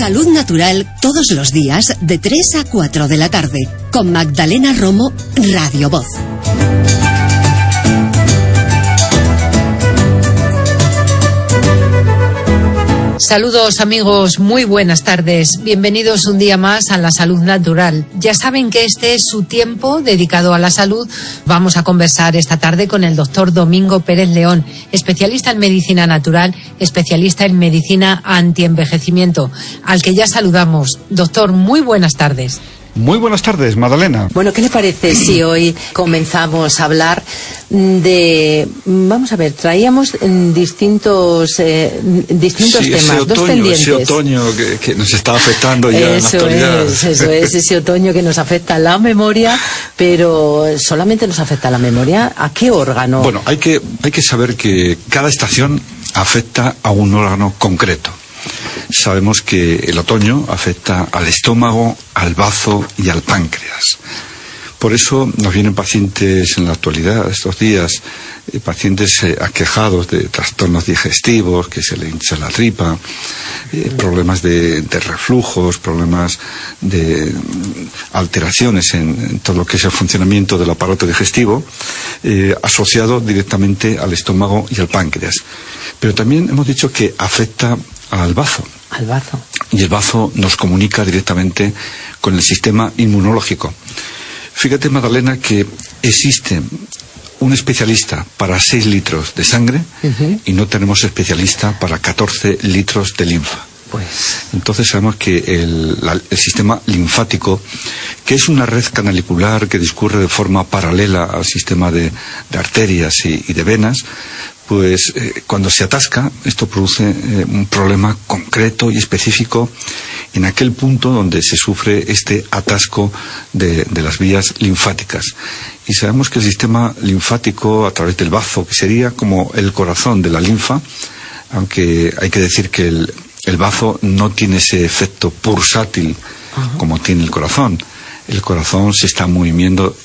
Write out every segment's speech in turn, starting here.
Salud Natural todos los días de 3 a 4 de la tarde con Magdalena Romo, Radio Voz. Saludos amigos, muy buenas tardes. Bienvenidos un día más a la Salud Natural. Ya saben que este es su tiempo dedicado a la salud. Vamos a conversar esta tarde con el doctor Domingo Pérez León, especialista en medicina natural, especialista en medicina antienvejecimiento, al que ya saludamos. Doctor, muy buenas tardes. Muy buenas tardes, Magdalena. Bueno, ¿qué le parece si hoy comenzamos a hablar de... Vamos a ver, traíamos distintos temas, otoño, dos pendientes. Ese otoño que nos está afectando ya en la actualidad. Eso es, ese otoño que nos afecta la memoria, pero solamente nos afecta la memoria. ¿A qué órgano? Bueno, hay que saber que cada estación afecta a un órgano concreto. Sabemos que el otoño afecta al estómago, al bazo y al páncreas. Por eso nos vienen pacientes en la actualidad, estos días, pacientes aquejados de trastornos digestivos, que se le hincha la tripa, problemas de reflujos, problemas de alteraciones en todo lo que es el funcionamiento del aparato digestivo, asociado directamente al estómago y al páncreas. Pero también hemos dicho que afecta al bazo. Al bazo. Y el bazo nos comunica directamente con el sistema inmunológico. Fíjate, Magdalena, que existe un especialista para 6 litros de sangre y no tenemos especialista para 14 litros de linfa. Pues. Entonces sabemos que el sistema linfático, que es una red canalicular que discurre de forma paralela al sistema de arterias y de venas, pues cuando se atasca, esto produce un problema concreto y específico en aquel punto donde se sufre este atasco de las vías linfáticas. Y sabemos que el sistema linfático, a través del bazo, que sería como el corazón de la linfa, aunque hay que decir que el bazo no tiene ese efecto pulsátil como tiene el corazón. El corazón se está moviendo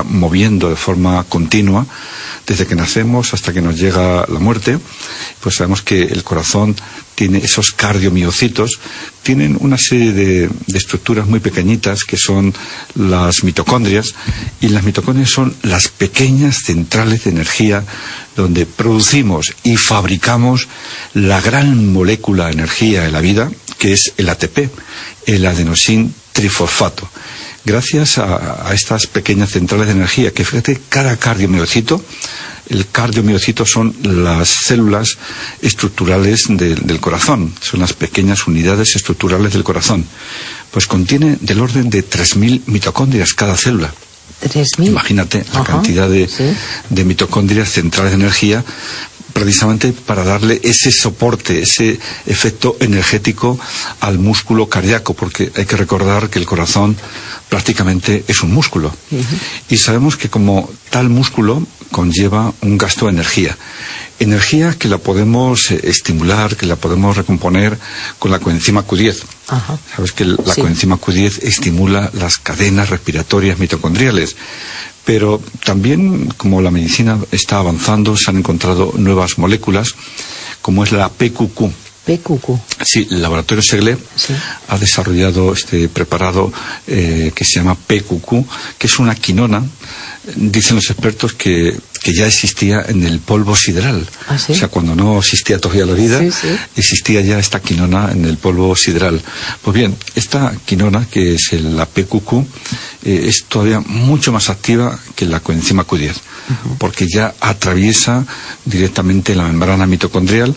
de forma continua desde que nacemos hasta que nos llega la muerte. Pues sabemos que el corazón tiene esos cardiomiocitos, tienen una serie de estructuras muy pequeñitas que son las mitocondrias, y las mitocondrias son las pequeñas centrales de energía donde producimos y fabricamos la gran molécula de energía de la vida, que es el ATP, el adenosín trifosfato. Gracias a estas pequeñas centrales de energía, que fíjate, cada cardiomiocito, el cardiomiocito son las células estructurales del corazón, son las pequeñas unidades estructurales del corazón, pues contiene del orden de 3.000 mitocondrias cada célula. 3.000. Imagínate la cantidad de mitocondrias centrales de energía, precisamente para darle ese soporte, ese efecto energético al músculo cardíaco, porque hay que recordar que el corazón prácticamente es un músculo. Y sabemos que como tal músculo conlleva un gasto de energía que la podemos estimular, que la podemos recomponer con la coenzima Q10. Sabes que la coenzima Q10 estimula las cadenas respiratorias mitocondriales. Pero también, como la medicina está avanzando, se han encontrado nuevas moléculas, como es la PQQ. PQQ. Sí, el laboratorio Segle ha desarrollado este preparado que se llama PQQ, que es una quinona. Dicen los expertos que ya existía en el polvo sideral. ¿Ah, sí? O sea, cuando no existía todavía la vida, existía ya esta quinona en el polvo sideral. Pues bien, esta quinona, que es la PQQ, es todavía mucho más activa que la coenzima Q10, porque ya atraviesa directamente la membrana mitocondrial,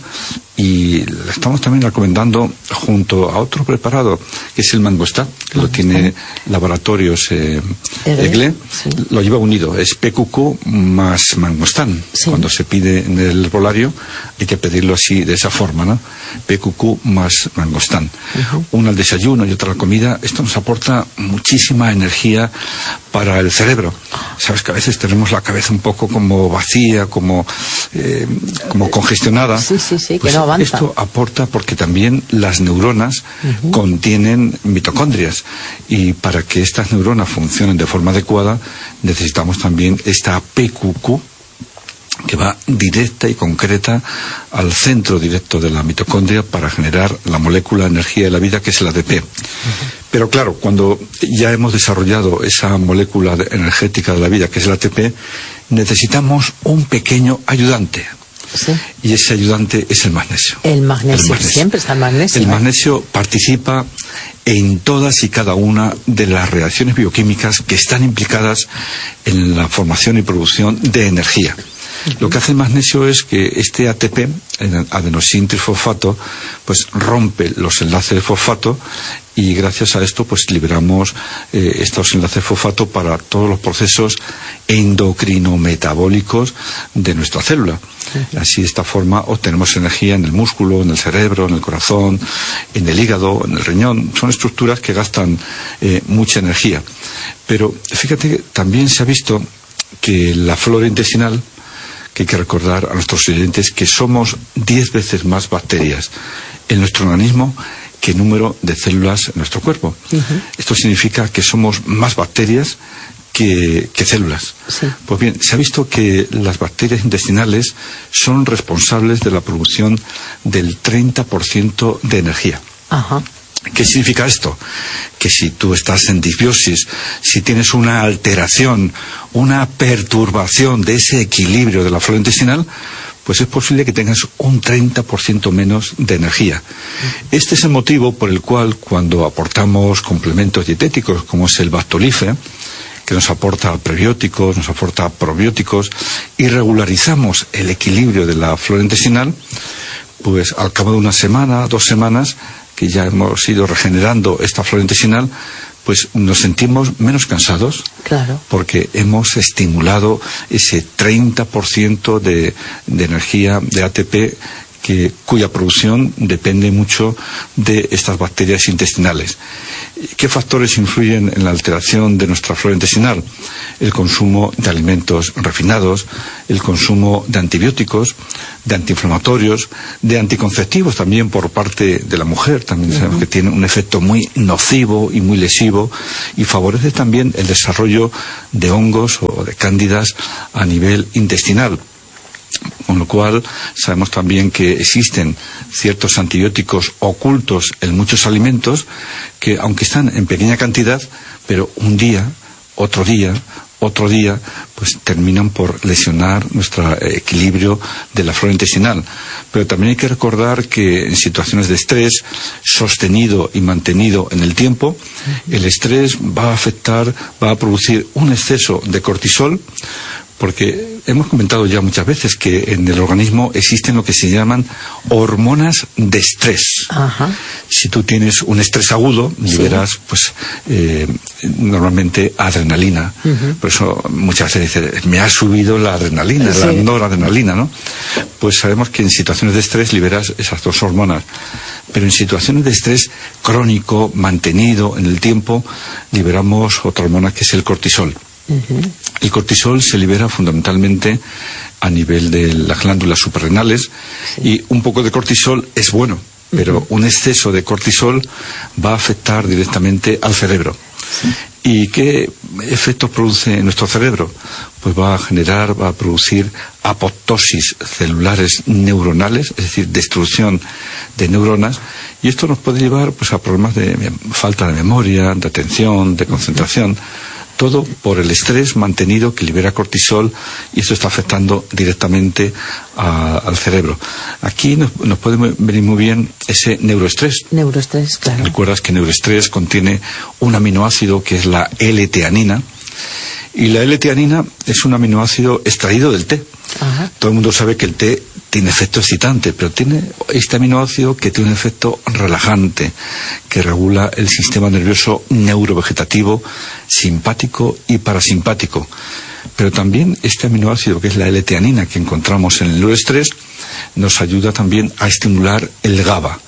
y la estamos también recomendando junto a otro preparado, que es el mangostat, que lo tiene Laboratorios Egle, lo lleva unido, es PQQ más mangostán. Cuando se pide en el herbolario hay que pedirlo así, de esa forma, ¿no? PQQ más mangostán. Una al desayuno y otra a la comida. Esto nos aporta muchísima energía para el cerebro. Sabes que a veces tenemos la cabeza un poco como vacía, como congestionada. Que no avanza. Esto aporta, porque también las neuronas contienen mitocondrias, y para que estas neuronas funcionen de forma adecuada necesitamos también esta PQQ que va directa y concreta al centro directo de la mitocondria para generar la molécula de energía de la vida, que es el ATP. Pero claro, cuando ya hemos desarrollado esa molécula energética de la vida, que es el ATP, necesitamos un pequeño ayudante. Sí. Y ese ayudante es el magnesio. El magnesio. Siempre está el magnesio. El magnesio participa en todas y cada una de las reacciones bioquímicas que están implicadas en la formación y producción de energía. Lo que hace el magnesio es que este ATP, adenosín trifosfato, pues rompe los enlaces de fosfato, y gracias a esto pues liberamos estos enlaces de fosfato para todos los procesos endocrinometabólicos de nuestra célula. Así, de esta forma, obtenemos energía en el músculo, en el cerebro, en el corazón, en el hígado, en el riñón. Son estructuras que gastan mucha energía. Pero fíjate que también se ha visto que la flora intestinal, que hay que recordar a nuestros oyentes que somos 10 veces más bacterias en nuestro organismo que número de células en nuestro cuerpo. Esto significa que somos más bacterias que células. Sí. Pues bien, se ha visto que las bacterias intestinales son responsables de la producción del 30% de energía. Ajá. ¿Qué significa esto? Que si tú estás en disbiosis, si tienes una alteración, una perturbación de ese equilibrio de la flora intestinal, pues es posible que tengas un 30% menos de energía. Este es el motivo por el cual, cuando aportamos complementos dietéticos, como es el Bactolife, que nos aporta prebióticos, nos aporta probióticos, y regularizamos el equilibrio de la flora intestinal, pues al cabo de una semana, 2 semanas, que ya hemos ido regenerando esta flora intestinal, pues nos sentimos menos cansados. Claro. Porque hemos estimulado ese 30% de energía de ATP cuya producción depende mucho de estas bacterias intestinales. ¿Qué factores influyen en la alteración de nuestra flora intestinal? El consumo de alimentos refinados, el consumo de antibióticos, de antiinflamatorios, de anticonceptivos también por parte de la mujer. También sabemos que tiene un efecto muy nocivo y muy lesivo, y favorece también el desarrollo de hongos o de cándidas a nivel intestinal. Con lo cual, sabemos también que existen ciertos antibióticos ocultos en muchos alimentos que, aunque están en pequeña cantidad, pero un día, otro día, pues terminan por lesionar nuestro equilibrio de la flora intestinal. Pero también hay que recordar que en situaciones de estrés sostenido y mantenido en el tiempo, el estrés va a producir un exceso de cortisol, porque hemos comentado ya muchas veces que en el organismo existen lo que se llaman hormonas de estrés. Ajá. Si tú tienes un estrés agudo, liberas pues normalmente adrenalina. Por eso muchas veces dice, me ha subido la adrenalina, la noradrenalina, ¿no? Pues sabemos que en situaciones de estrés liberas esas 2 hormonas. Pero en situaciones de estrés crónico, mantenido en el tiempo, liberamos otra hormona que es el cortisol. El cortisol se libera fundamentalmente a nivel de las glándulas suprarrenales, y un poco de cortisol es bueno, pero un exceso de cortisol va a afectar directamente al cerebro. ¿Y qué efectos produce en nuestro cerebro? Pues va a producir apoptosis celulares neuronales, es decir, destrucción de neuronas, y esto nos puede llevar pues a problemas de falta de memoria, de atención, de concentración. Todo por el estrés mantenido que libera cortisol, y esto está afectando directamente al cerebro. Aquí nos puede venir muy bien ese neuroestrés. Neuroestrés, claro. Recuerdas que neuroestrés contiene un aminoácido que es la L-teanina, y la L-teanina es un aminoácido extraído del té. Ajá. Todo el mundo sabe que el té tiene efecto excitante, pero tiene este aminoácido que tiene un efecto relajante, que regula el sistema nervioso neurovegetativo, simpático y parasimpático. Pero también este aminoácido, que es la L-teanina, que encontramos en el neuroestrés, nos ayuda también a estimular el GABA.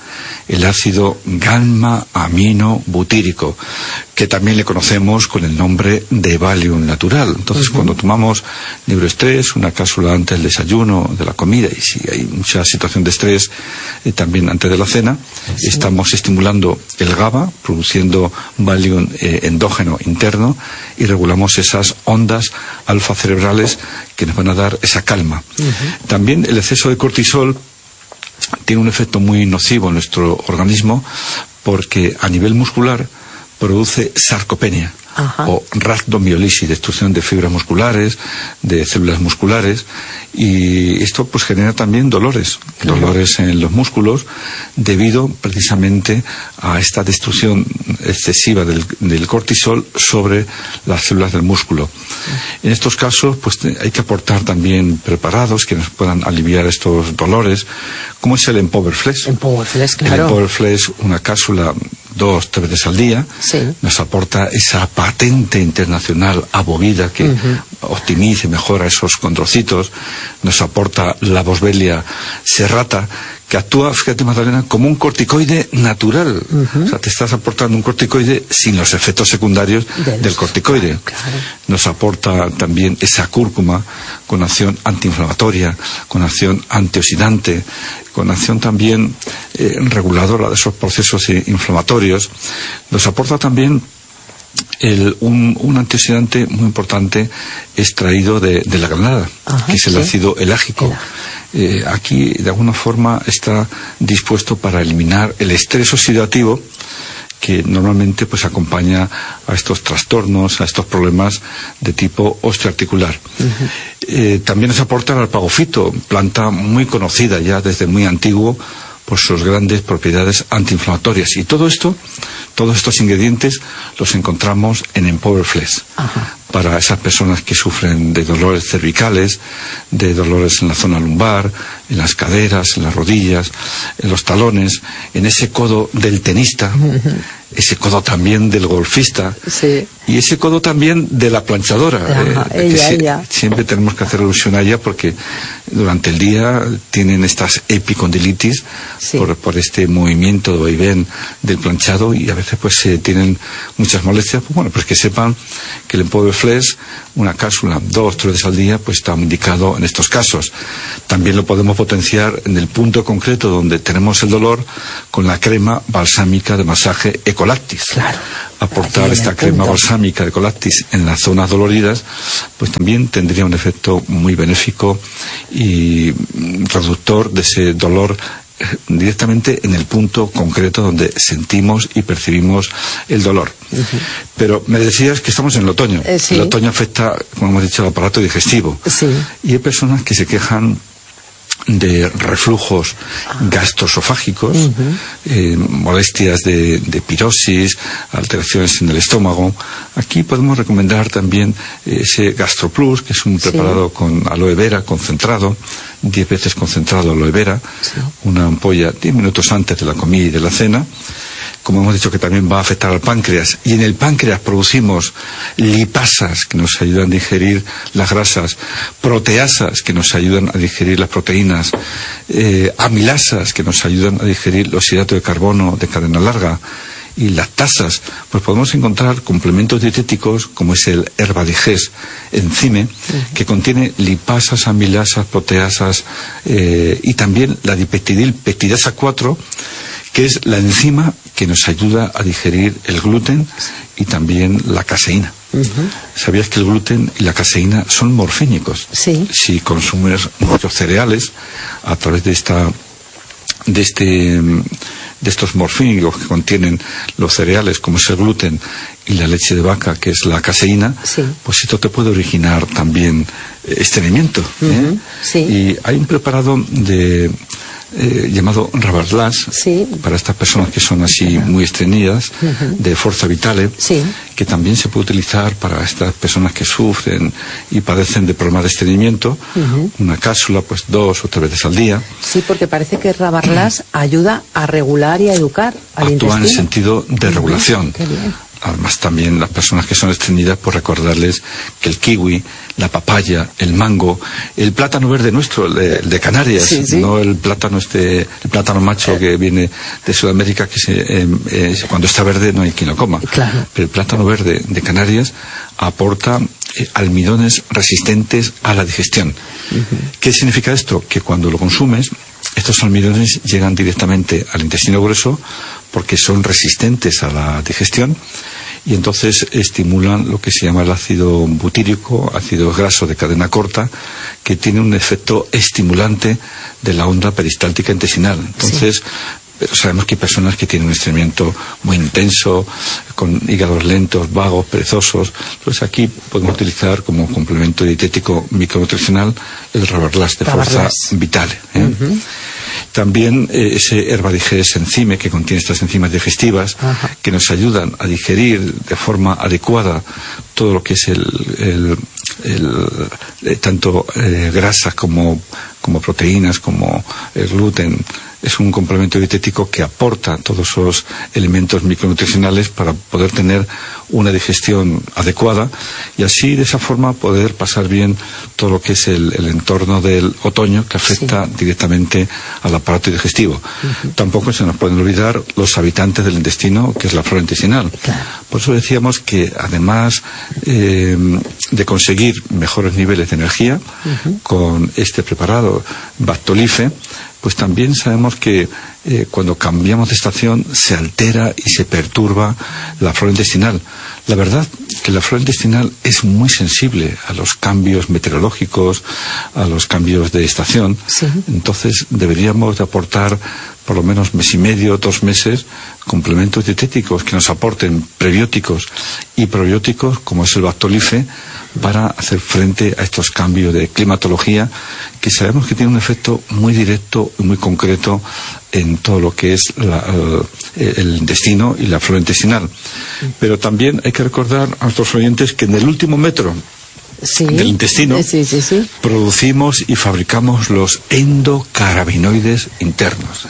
el ácido gamma-aminobutírico, que también le conocemos con el nombre de Valium natural. Entonces, cuando tomamos neuroestrés, una cápsula antes del desayuno, de la comida, y si hay mucha situación de estrés, también antes de la cena, estamos estimulando el GABA, produciendo Valium endógeno interno, y regulamos esas ondas alfa cerebrales que nos van a dar esa calma. También el exceso de cortisol tiene un efecto muy nocivo en nuestro organismo, porque a nivel muscular produce sarcopenia o rhabdomiolisis, destrucción de fibras musculares, de células musculares, y esto pues genera también dolores en los músculos, debido precisamente a esta destrucción excesiva del cortisol sobre las células del músculo. En estos casos pues hay que aportar también preparados que nos puedan aliviar estos dolores, como es el Empower Flex. Claro. El Empower Flex, una cápsula 2-3 veces al día, nos aporta esa patente internacional abovida que optimiza y mejora esos condrocitos. Nos aporta la Boswellia serrata, que actúa, fíjate Magdalena, como un corticoide natural. O sea, te estás aportando un corticoide sin los efectos secundarios del corticoide. Claro. Nos aporta también esa cúrcuma con acción antiinflamatoria, con acción antioxidante, con acción también reguladora de esos procesos inflamatorios. Nos aporta también un antioxidante muy importante extraído de la granada, que es el ácido elágico. Aquí, de alguna forma, está dispuesto para eliminar el estrés oxidativo que normalmente pues acompaña a estos trastornos, a estos problemas de tipo osteoarticular. También nos aporta el alpagofito, planta muy conocida ya desde muy antiguo por sus grandes propiedades antiinflamatorias. Y todos estos ingredientes los encontramos en Empower Flex. Para esas personas que sufren de dolores cervicales, de dolores en la zona lumbar, en las caderas, en las rodillas, en los talones, en ese codo del tenista, ese codo también del golfista, y ese codo también de la planchadora. Siempre tenemos que hacer alusión a ella porque durante el día tienen estas epicondilitis por este movimiento de vaivén del planchado, y a veces pues tienen muchas molestias. Pues bueno, pues que sepan que el Empower Flex, una cápsula 2-3 veces al día, pues está indicado en estos casos. También lo podemos potenciar en el punto concreto donde tenemos el dolor con la crema balsámica de masaje Ecolactis. Aportar esta crema balsámica de Ecolactis en las zonas doloridas, pues también tendría un efecto muy benéfico y reductor de ese dolor directamente en el punto concreto donde sentimos y percibimos el dolor. Pero me decías que estamos en el otoño. El otoño afecta, como hemos dicho, al aparato digestivo. Y hay personas que se quejan de reflujos gastroesofágicos, molestias de pirosis, alteraciones en el estómago. Aquí podemos recomendar también ese GastroPlus, que es un preparado con aloe vera concentrado, 10 veces concentrado aloe vera, una ampolla 10 minutos antes de la comida y de la cena. Como hemos dicho, que también va a afectar al páncreas, y en el páncreas producimos lipasas que nos ayudan a digerir las grasas, proteasas que nos ayudan a digerir las proteínas, amilasas que nos ayudan a digerir los hidratos de carbono de cadena larga, y lactasas. Pues podemos encontrar complementos dietéticos como es el Herbadigest Enzyme, que contiene lipasas, amilasas, proteasas, y también la dipeptidilpeptidasa 4, que es la enzima que nos ayuda a digerir el gluten y también la caseína. ¿Sabías que el gluten y la caseína son morfínicos? Si consumes muchos cereales, a través de estos morfínicos que contienen los cereales, como es el gluten y la leche de vaca, que es la caseína, pues esto te puede originar también estreñimiento. Y hay un preparado llamado Rabarlas, para estas personas que son así muy estreñidas, de Forza Vitale, que también se puede utilizar para estas personas que sufren y padecen de problemas de estreñimiento. Una cápsula pues 2 o 3 veces al día. Porque parece que Rabarlas ayuda a regular y a educar al intestino. Actúa en el sentido de regulación. Además también las personas que son estreñidas, pues recordarles que el kiwi, la papaya, el mango, el plátano verde nuestro, el de Canarias, no el plátano el plátano macho que viene de Sudamérica, que cuando está verde no hay quien lo coma. Claro. Pero el plátano verde de Canarias aporta almidones resistentes a la digestión. ¿Qué significa esto? Que cuando lo consumes, estos almidones llegan directamente al intestino grueso porque son resistentes a la digestión y entonces estimulan lo que se llama el ácido butírico, ácido graso de cadena corta, que tiene un efecto estimulante de la onda peristáltica intestinal. Entonces, pero sabemos que hay personas que tienen un estreñimiento muy intenso, con hígados lentos, vagos, perezosos. Entonces aquí podemos utilizar como complemento dietético micronutricional el Reverlas de Fuerza Vital. También ese Herbadiges Enzyme, que contiene estas enzimas digestivas, que nos ayudan a digerir de forma adecuada todo lo que es tanto grasas como proteínas, como el gluten. Es un complemento dietético que aporta todos esos elementos micronutricionales para poder tener una digestión adecuada y así de esa forma poder pasar bien todo lo que es el entorno del otoño que afecta directamente al aparato digestivo. Tampoco se nos pueden olvidar los habitantes del intestino, que es la flora intestinal. Por eso decíamos que además de conseguir mejores niveles de energía con este preparado Bactolife, pues también sabemos que cuando cambiamos de estación se altera y se perturba la flora intestinal. La verdad que la flora intestinal es muy sensible a los cambios meteorológicos, a los cambios de estación. Entonces deberíamos de aportar por lo menos mes y medio, 2 meses, complementos dietéticos que nos aporten prebióticos y probióticos, como es el Bactolife, para hacer frente a estos cambios de climatología que sabemos que tienen un efecto muy directo y muy concreto en todo lo que es el intestino y la flora intestinal. Pero también hay que recordar a nuestros oyentes que en el último metro del intestino producimos y fabricamos los endocannabinoides internos.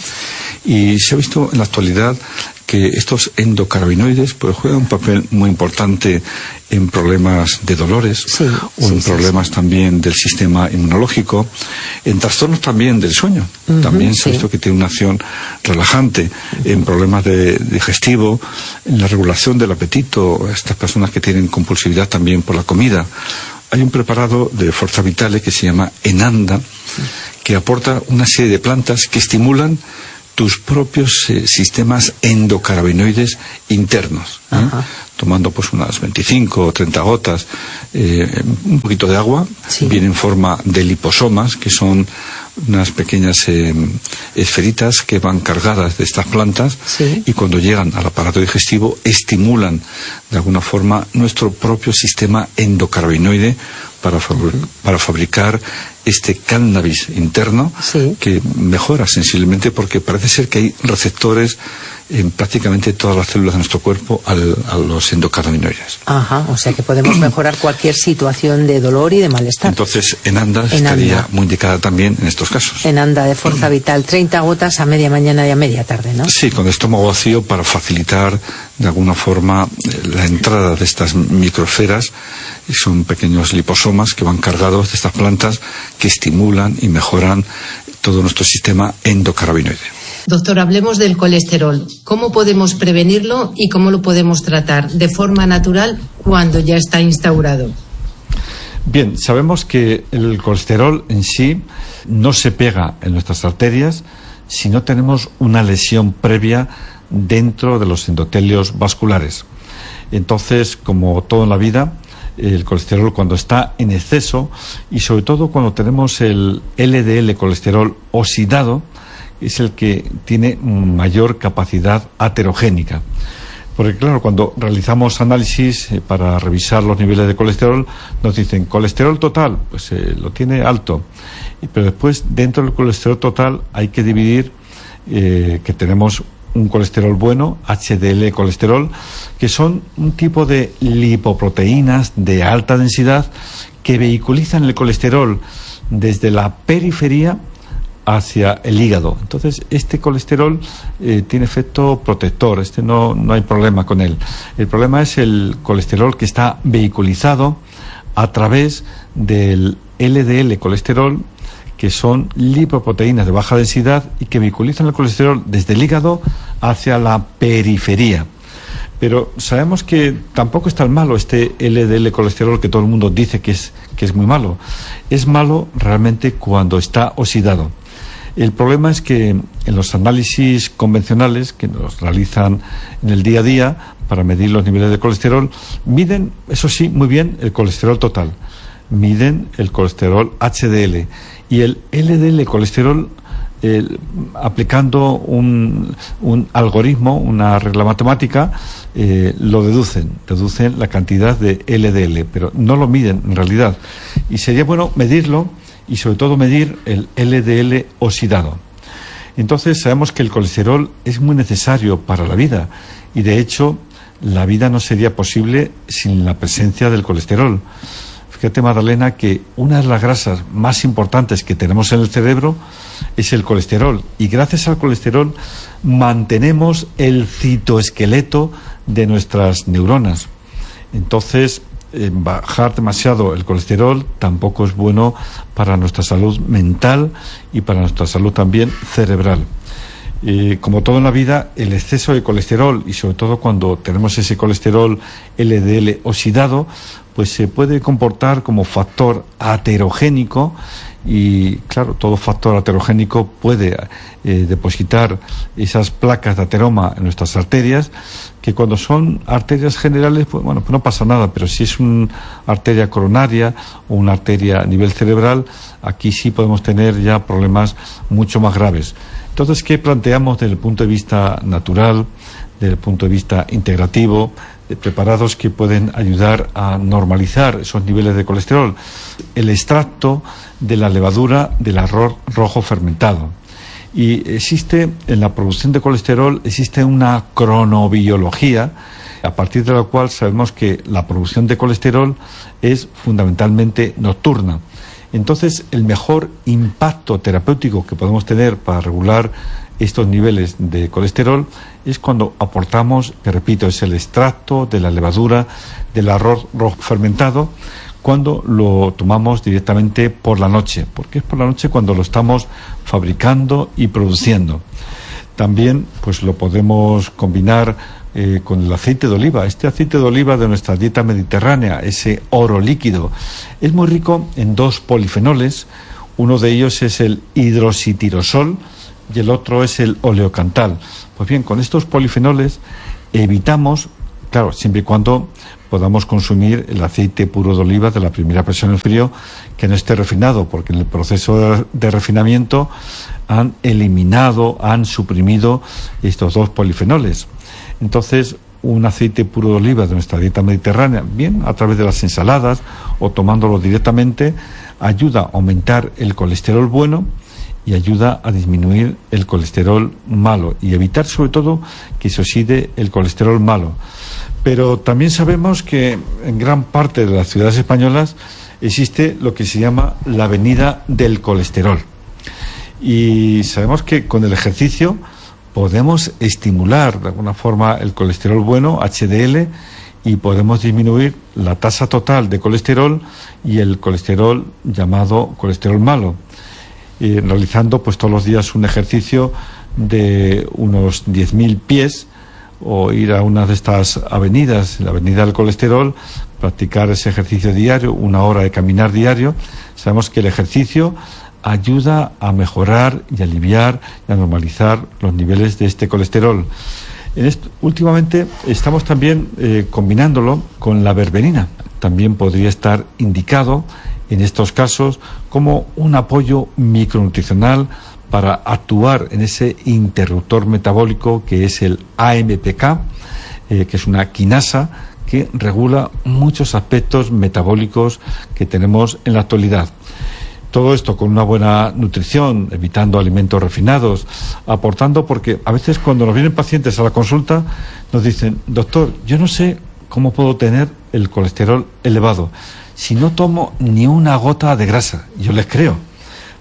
Y se ha visto en la actualidad que estos endocannabinoides pues juegan un papel muy importante en problemas de dolores o en problemas también del sistema inmunológico, en trastornos también del sueño. También se ha visto que tiene una acción relajante en problemas de digestivo, en la regulación del apetito, estas personas que tienen compulsividad también por la comida. Hay un preparado de Fuerza Vitale que se llama Enanda, que aporta una serie de plantas que estimulan tus propios sistemas endocannabinoides internos, tomando pues unas 25 o 30 gotas, un poquito de agua, viene en forma de liposomas, que son unas pequeñas esferitas que van cargadas de estas plantas y cuando llegan al aparato digestivo estimulan de alguna forma nuestro propio sistema endocannabinoide para fabricar este cannabis interno que mejora sensiblemente porque parece ser que hay receptores en prácticamente todas las células de nuestro cuerpo a los endocannabinoides. O sea que podemos mejorar cualquier situación de dolor y de malestar. Entonces, Enanda estaría muy indicada también en estos casos. Enanda de Fuerza Vital, 30 gotas a media mañana y a media tarde, ¿no? Sí, con el estómago vacío para facilitar de alguna forma la entrada de estas microesferas. Son pequeños liposomas que van cargados de estas plantas que estimulan y mejoran todo nuestro sistema endocannabinoide. Doctor, hablemos del colesterol. ¿Cómo podemos prevenirlo y cómo lo podemos tratar de forma natural cuando ya está instaurado? Bien, sabemos que el colesterol en sí no se pega en nuestras arterias si no tenemos una lesión previa dentro de los endotelios vasculares. Entonces, como todo en la vida, el colesterol cuando está en exceso y sobre todo cuando tenemos el LDL colesterol oxidado, es el que tiene mayor capacidad aterogénica. Porque claro, cuando realizamos análisis para revisar los niveles de colesterol, nos dicen colesterol total, pues lo tiene alto. Pero después, dentro del colesterol total, hay que dividir que tenemos un colesterol bueno, HDL colesterol, que son un tipo de lipoproteínas de alta densidad que vehiculizan el colesterol desde la periferia hacia el hígado. Entonces, este colesterol tiene efecto protector, no hay problema con él. El problema es el colesterol que está vehiculizado a través del LDL colesterol, que son lipoproteínas de baja densidad y que vehiculizan el colesterol desde el hígado hacia la periferia. Pero sabemos que tampoco es tan malo este LDL colesterol que todo el mundo dice que es muy malo. Es malo realmente cuando está oxidado. El problema es que en los análisis convencionales que nos realizan en el día a día para medir los niveles de colesterol, miden, eso sí, muy bien el colesterol total. Miden el colesterol HDL y el LDL colesterol, aplicando un algoritmo, una regla matemática, lo deducen la cantidad de LDL, pero no lo miden en realidad. Y sería bueno medirlo y sobre todo medir el LDL oxidado. Entonces sabemos que el colesterol es muy necesario para la vida y de hecho la vida no sería posible sin la presencia del colesterol. Fíjate, Magdalena, que una de las grasas más importantes que tenemos en el cerebro es el colesterol y gracias al colesterol mantenemos el citoesqueleto de nuestras neuronas. Entonces, bajar demasiado el colesterol tampoco es bueno para nuestra salud mental y para nuestra salud también cerebral. Como todo en la vida, el exceso de colesterol y sobre todo cuando tenemos ese colesterol LDL oxidado, pues se puede comportar como factor aterogénico y claro, todo factor aterogénico puede depositar esas placas de ateroma en nuestras arterias, que cuando son arterias generales, pues bueno, pues no pasa nada, pero si es una arteria coronaria o una arteria a nivel cerebral, aquí sí podemos tener ya problemas mucho más graves. Entonces, ¿qué planteamos desde el punto de vista natural, desde el punto de vista integrativo, de preparados que pueden ayudar a normalizar esos niveles de colesterol? El extracto de la levadura del arroz rojo fermentado. Y existe, en la producción de colesterol, existe una cronobiología, a partir de la cual sabemos que la producción de colesterol es fundamentalmente nocturna. Entonces, el mejor impacto terapéutico que podemos tener para regular estos niveles de colesterol es cuando aportamos, que repito, es el extracto de la levadura del arroz rojo fermentado, cuando lo tomamos directamente por la noche, porque es por la noche cuando lo estamos fabricando y produciendo. También pues lo podemos combinar con el aceite de oliva. Este aceite de oliva de nuestra dieta mediterránea, ese oro líquido, es muy rico en dos polifenoles. Uno de ellos es el hidroxitirosol y el otro es el oleocantal. Pues bien, con estos polifenoles evitamos, claro, siempre y cuando podamos consumir el aceite puro de oliva de la primera presión en frío, que no esté refinado, porque en el proceso de refinamiento han eliminado, han suprimido estos dos polifenoles. Entonces, un aceite puro de oliva de nuestra dieta mediterránea, bien a través de las ensaladas o tomándolo directamente, ayuda a aumentar el colesterol bueno y ayuda a disminuir el colesterol malo y evitar sobre todo que se oxide el colesterol malo. Pero también sabemos que en gran parte de las ciudades españolas existe lo que se llama la avenida del colesterol. Y sabemos que con el ejercicio podemos estimular de alguna forma el colesterol bueno, HDL, y podemos disminuir la tasa total de colesterol y el colesterol llamado colesterol malo, realizando pues todos los días un ejercicio de unos 10.000 pies o ir a una de estas avenidas, la avenida del colesterol, practicar ese ejercicio diario, 1 hora de caminar diario. Sabemos que el ejercicio ayuda a mejorar y aliviar y a normalizar los niveles de este colesterol. Últimamente estamos también combinándolo con la berberina. También podría estar indicado en estos casos como un apoyo micronutricional para actuar en ese interruptor metabólico que es el AMPK, que es una quinasa que regula muchos aspectos metabólicos que tenemos en la actualidad. Todo esto con una buena nutrición, evitando alimentos refinados, aportando, porque a veces cuando nos vienen pacientes a la consulta nos dicen: doctor, yo no sé cómo puedo tener el colesterol elevado si no tomo ni una gota de grasa. Yo les creo,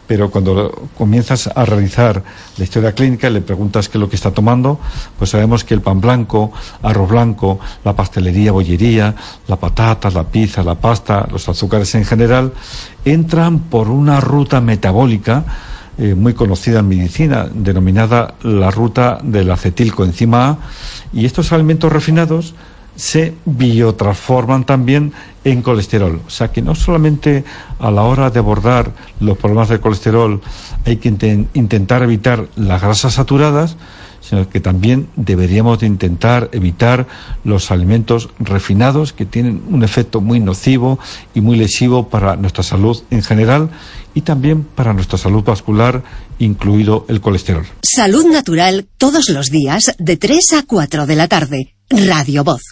pero cuando comienzas a realizar la historia clínica y le preguntas qué es lo que está tomando, pues sabemos que el pan blanco, arroz blanco, la pastelería, bollería, la patata, la pizza, la pasta, los azúcares en general, entran por una ruta metabólica muy conocida en medicina, denominada la ruta del acetilcoenzima A, y estos alimentos refinados se biotransforman también en colesterol. O sea que no solamente a la hora de abordar los problemas del colesterol hay que intentar evitar las grasas saturadas, sino que también deberíamos de intentar evitar los alimentos refinados, que tienen un efecto muy nocivo y muy lesivo para nuestra salud en general y también para nuestra salud vascular, incluido el colesterol. Salud Natural, todos los días de 3 a 4 de la tarde. Radio Voz.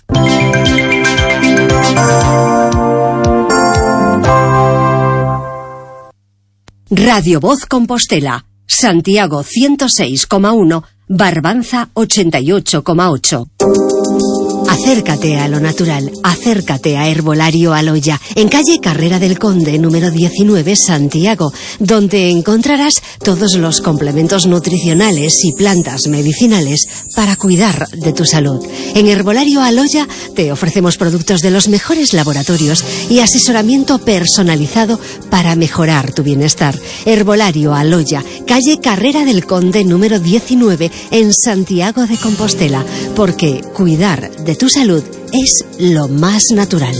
Radio Voz Compostela, Santiago 106,1, Barbanza 88,8. Acércate a lo natural, acércate a Herbolario Aloya, en calle Carrera del Conde, número 19, Santiago, donde encontrarás todos los complementos nutricionales y plantas medicinales para cuidar de tu salud. En Herbolario Aloya te ofrecemos productos de los mejores laboratorios y asesoramiento personalizado para mejorar tu bienestar. Herbolario Aloya, calle Carrera del Conde, número 19, en Santiago de Compostela, porque cuidar de tu salud es lo más natural.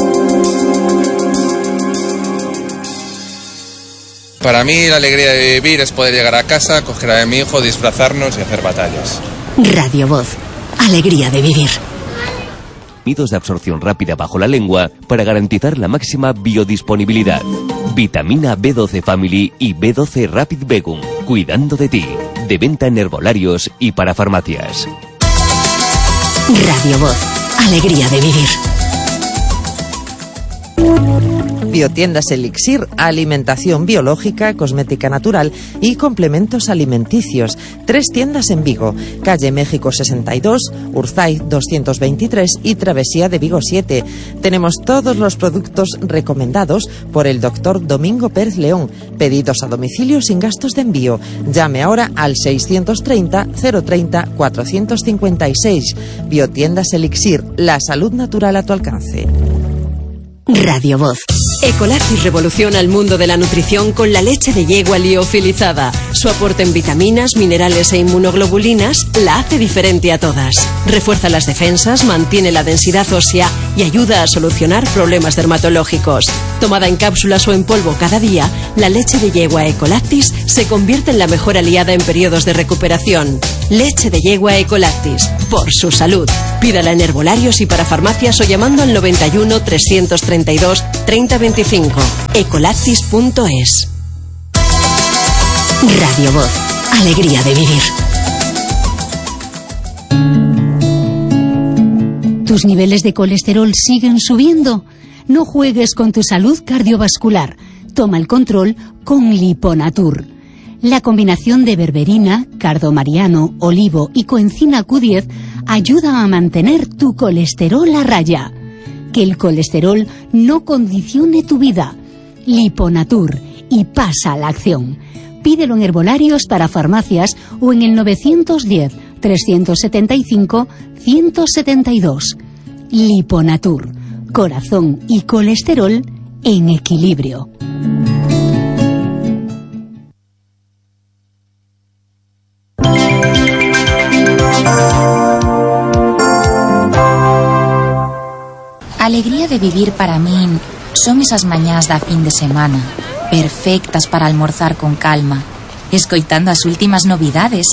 Para mí la alegría de vivir es poder llegar a casa, coger a mi hijo, disfrazarnos y hacer batallas. Radio Voz, alegría de vivir. De absorción rápida bajo la lengua para garantizar la máxima biodisponibilidad. Vitamina B12 Family y B12 Rapid Vegum, cuidando de ti. De venta en herbolarios y para farmacias. Radio Voz, alegría de vivir. Biotiendas Elixir, alimentación biológica, cosmética natural y complementos alimenticios. 3 tiendas en Vigo, calle México 62, Urzaiz 223 y Travesía de Vigo 7. Tenemos todos los productos recomendados por el doctor Domingo Pérez León. Pedidos a domicilio sin gastos de envío. Llame ahora al 630 030 456. Biotiendas Elixir, la salud natural a tu alcance. Radio Voz. Ecolactis revoluciona el mundo de la nutrición con la leche de yegua liofilizada. Su aporte en vitaminas, minerales e inmunoglobulinas la hace diferente a todas. Refuerza las defensas, mantiene la densidad ósea y ayuda a solucionar problemas dermatológicos. Tomada en cápsulas o en polvo cada día, la leche de yegua Ecolactis se convierte en la mejor aliada en periodos de recuperación. Leche de yegua Ecolactis, por su salud. Pídala en herbolarios y para farmacias o llamando al 91 332 3025. Ecolactis.es. Radio Voz, alegría de vivir. ¿Tus niveles de colesterol siguen subiendo? No juegues con tu salud cardiovascular. Toma el control con Liponatur. La combinación de berberina, cardomariano, olivo y coenzima Q10 ayuda a mantener tu colesterol a raya. Que el colesterol no condicione tu vida. Liponatur, y pasa a la acción. Pídelo en herbolarios para farmacias o en el 910 375 172. Liponatur, corazón y colesterol en equilibrio. Alegría de vivir para min son esas mañás da fin de semana, perfectas para almorzar con calma, escoitando as últimas novidades